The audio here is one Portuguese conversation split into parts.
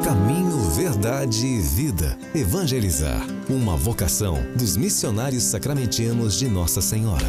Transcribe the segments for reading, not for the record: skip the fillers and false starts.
Caminho, verdade e vida. Evangelizar. Uma vocação dos missionários sacramentinos de Nossa Senhora.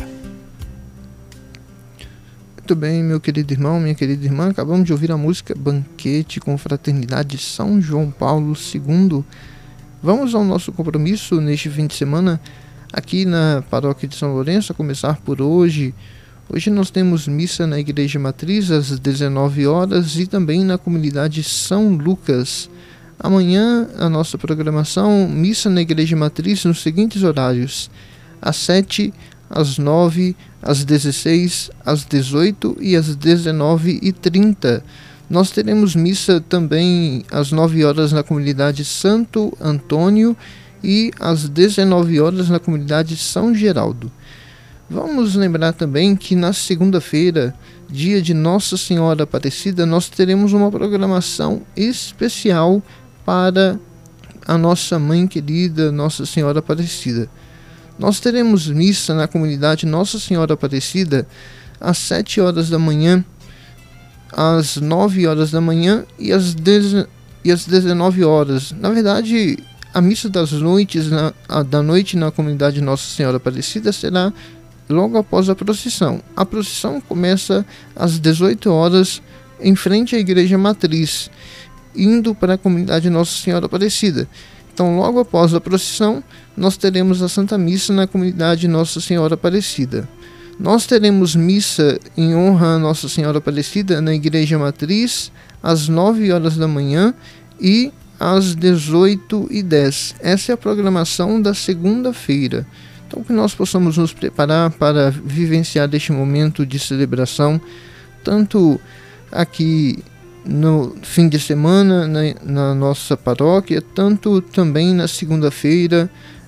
Muito bem, meu querido irmão, minha querida irmã, acabamos de ouvir a música Banquete com Fraternidade São João Paulo II. Vamos ao nosso compromisso neste fim de semana aqui na Paróquia de São Lourenço, a começar por hoje. Hoje nós temos missa na Igreja Matriz às 19 horas e também na comunidade São Lucas. Amanhã a nossa programação, missa na Igreja Matriz nos seguintes horários: às 7, às 9, às 16, às 18 e às 19h30. Nós teremos missa também às 9 horas na comunidade Santo Antônio e às 19 horas na comunidade São Geraldo. Vamos lembrar também que na segunda-feira, dia de Nossa Senhora Aparecida, nós teremos uma programação especial para a nossa mãe querida, Nossa Senhora Aparecida. Nós teremos missa na comunidade Nossa Senhora Aparecida às 7 horas da manhã, às 9 horas da manhã e às 19 horas. Na verdade, a missa das noites, da noite na comunidade Nossa Senhora Aparecida será logo após a procissão. A procissão começa às 18 horas em frente à Igreja Matriz, indo para a comunidade Nossa Senhora Aparecida. Então, logo após a procissão, nós teremos a Santa Missa na comunidade Nossa Senhora Aparecida. Nós teremos missa em honra a Nossa Senhora Aparecida na Igreja Matriz às 9 horas da manhã e às 18h10. Essa é a programação da segunda-feira. Então, que nós possamos nos preparar para vivenciar este momento de celebração, tanto aqui no fim de semana na nossa paróquia, tanto também na segunda-feira,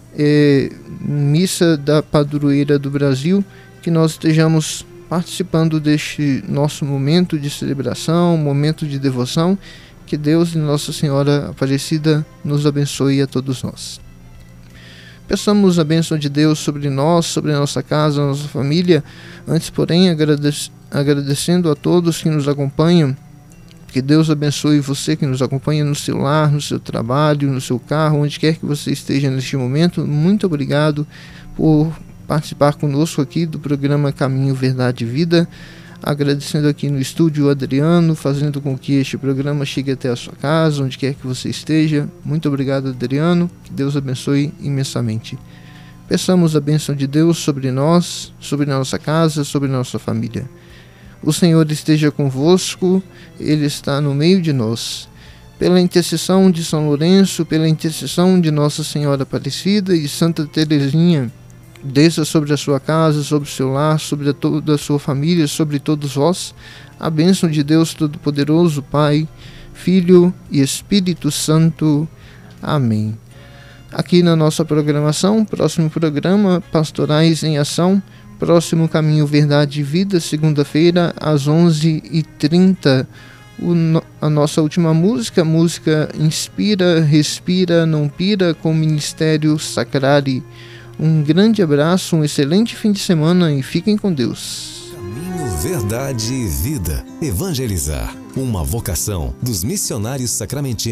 missa da Padroeira do Brasil, que nós estejamos participando deste nosso momento de celebração, momento de devoção. Que Deus e Nossa Senhora Aparecida nos abençoe a todos nós. Peçamos a bênção de Deus sobre nós, sobre a nossa casa, a nossa família. Antes, porém, agradecendo a todos que nos acompanham. Que Deus abençoe você que nos acompanha no seu lar, no seu trabalho, no seu carro, onde quer que você esteja neste momento. Muito obrigado por participar conosco aqui do programa Caminho, Verdade e Vida. Agradecendo aqui no estúdio o Adriano, fazendo com que este programa chegue até a sua casa, onde quer que você esteja. Muito obrigado, Adriano. Que Deus abençoe imensamente. Peçamos a bênção de Deus sobre nós, sobre a nossa casa, sobre a nossa família. O Senhor esteja convosco, Ele está no meio de nós. Pela intercessão de São Lourenço, pela intercessão de Nossa Senhora Aparecida e Santa Teresinha, desça sobre a sua casa, sobre o seu lar, sobre toda a sua família, sobre todos vós, a bênção de Deus Todo-Poderoso, Pai, Filho e Espírito Santo. Amém. Aqui na nossa programação, próximo programa, Pastorais em Ação, próximo Caminho, Verdade e Vida, segunda-feira, às 11h30. A nossa última música Inspira, Respira, Não Pira, com o Ministério Sacrari. Um grande abraço, um excelente fim de semana e fiquem com Deus. Caminho, verdade e vida. Evangelizar. Uma vocação dos missionários sacramentinos.